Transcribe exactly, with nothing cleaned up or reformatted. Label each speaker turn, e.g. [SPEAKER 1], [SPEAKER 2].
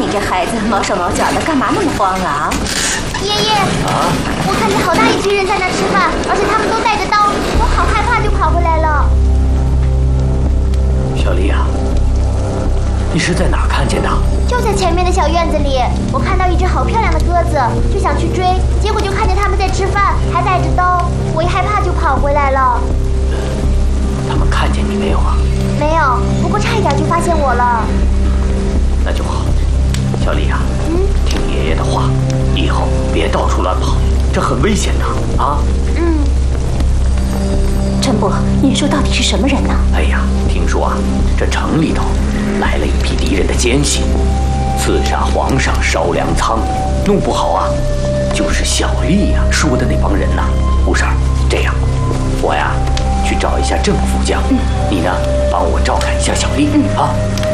[SPEAKER 1] 这孩子毛手毛脚的，干嘛那么慌啊？
[SPEAKER 2] 爷爷，
[SPEAKER 3] 啊！
[SPEAKER 2] 我看见好大一群人在那吃饭，而且他们都带着刀，我好害怕，就跑回来了。
[SPEAKER 3] 小丽啊，你是在哪看见的？
[SPEAKER 2] 就在前面的小院子里，我看到一只好漂亮的鸽子，就想去追，结果就看见他们在吃饭，还带着刀，我一害怕就跑回来了。
[SPEAKER 3] 他们看见你没有啊？
[SPEAKER 2] 没有，不过差一点就发现我了。
[SPEAKER 3] 那就好。小丽啊，
[SPEAKER 2] 嗯，
[SPEAKER 3] 听爷爷的话，以后别到处乱跑，这很危险的啊。
[SPEAKER 2] 嗯。
[SPEAKER 1] 陈伯，你说到底是什么人呢？
[SPEAKER 3] 哎呀，听说啊，这城里头来了一批敌人的奸细，刺杀皇上，烧粮仓，弄不好啊，就是小丽呀、说的那帮人呐。吴婶儿，这样，我呀去找一下郑副将，嗯，你呢帮我照看一下小丽，嗯啊。